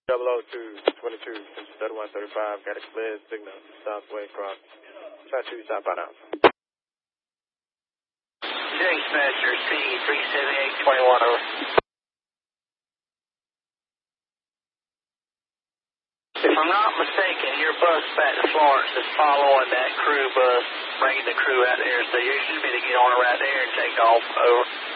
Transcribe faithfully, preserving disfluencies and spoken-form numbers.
Double O two twenty-two, thirty-one thirty-five, got a clear signal, southway cross. Try to southbound out. James Master, C three seventy-eight twenty-one, over. If I'm not mistaken, your bus back to Florence is following that crew bus, bringing the crew out there, so you should be to get on it right there and take off, over.